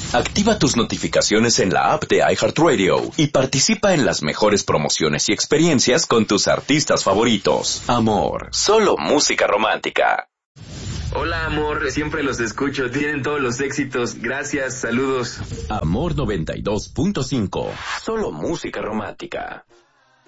Activa tus notificaciones en la app de iHeartRadio y participa en las mejores promociones y experiencias con tus artistas favoritos. Amor, solo música romántica. Hola, amor, siempre los escucho, tienen todos los éxitos, gracias, saludos. Amor 92.5, solo música romántica.